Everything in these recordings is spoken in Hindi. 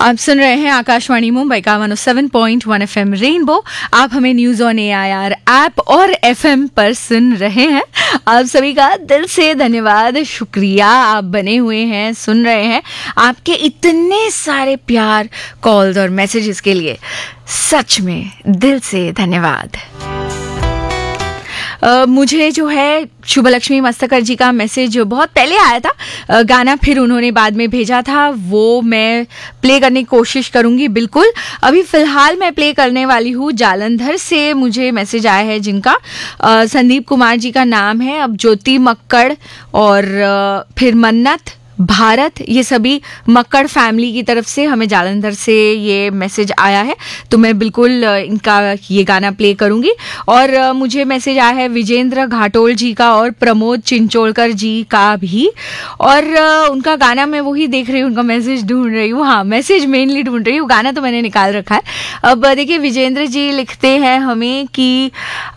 आप सुन रहे हैं आकाशवाणी मुंबई का 107.1 FM रेनबो। आप हमें न्यूज ऑन AIR ऐप और FM पर सुन रहे हैं। आप सभी का दिल से धन्यवाद, शुक्रिया। आप बने हुए हैं, सुन रहे हैं। आपके इतने सारे प्यार, कॉल्स और मैसेजेस के लिए सच में दिल से धन्यवाद। मुझे जो है शुभलक्ष्मी मस्तकर जी का मैसेज बहुत पहले आया था, गाना फिर उन्होंने बाद में भेजा था, वो मैं प्ले करने की कोशिश करूंगी। बिल्कुल, अभी फिलहाल मैं प्ले करने वाली हूँ जालंधर से मुझे मैसेज आया है, जिनका संदीप कुमार जी का नाम है। अब ज्योति मक्कड़ और फिर मन्नत भारत, ये सभी मक्कड़ फैमिली की तरफ से हमें जालंधर से ये मैसेज आया है, तो मैं बिल्कुल इनका ये गाना प्ले करूंगी। और मुझे मैसेज आया है विजेंद्र घाटोल जी का और प्रमोद चिंचोलकर जी का भी, और उनका गाना मैं वही देख रही हूँ, उनका मैसेज ढूंढ रही हूँ। हाँ, मैसेज मेनली ढूंढ रही हूँ, गाना तो मैंने निकाल रखा है। अब देखिए, विजेंद्र जी लिखते हैं हमें कि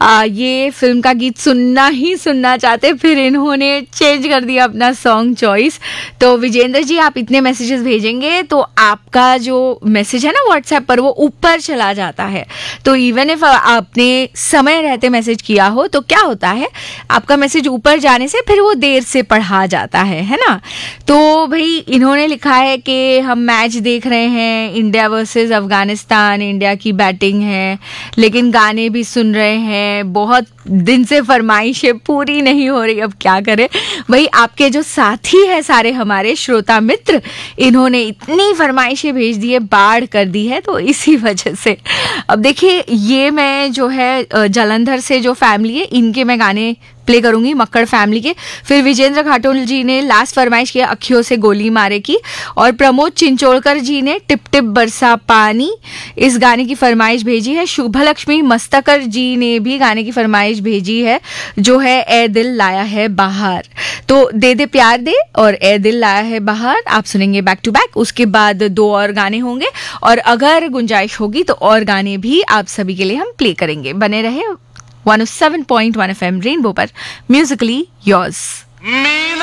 ये फिल्म का गीत सुनना ही सुनना चाहते, फिर इन्होंने चेंज कर दिया अपना सॉन्ग चॉइस। तो विजेंद्र जी, आप इतने मैसेजेस भेजेंगे तो आपका जो मैसेज है ना व्हाट्सएप पर, वो ऊपर चला जाता है। तो इवन इफ आपने समय रहते मैसेज किया हो तो क्या होता है, आपका मैसेज ऊपर जाने से फिर वो देर से पढ़ा जाता है ना। तो भाई, इन्होंने लिखा है कि हम मैच देख रहे हैं, इंडिया वर्सेस अफगानिस्तान, इंडिया की बैटिंग है, लेकिन गाने भी सुन रहे हैं, बहुत दिन से फरमाइशें पूरी नहीं हो रही, अब क्या करें। भाई, आपके जो साथी है सारे हमारे श्रोता मित्र, इन्होंने इतनी फरमाइशें भेज दी है, बाढ़ कर दी है, तो इसी वजह से अब देखिए, ये मैं जो है जालंधर से जो फैमिली है, इनके मैं गाने प्ले करूंगी, मक्कड़ फैमिली के। फिर विजेंद्र घाटोल जी ने लास्ट फरमाइश किया अखियों से गोली मारे की, और प्रमोद चिंचोलकर जी ने टिप टिप बरसा पानी, इस गाने की फरमाइश भेजी है। शुभलक्ष्मी मस्तकर जी ने भी गाने की फरमाइश भेजी है, जो है ए दिल लाया है बाहर। तो दे दे प्यार दे और ए दिल लाया है बाहर आप सुनेंगे बैक टू बैक। उसके बाद 2 और गाने होंगे, और अगर गुंजाइश होगी तो और गाने भी आप सभी के लिए हम प्ले करेंगे। बने रहे 107.1 FM रेनबो पर, म्यूजिकली योर्स।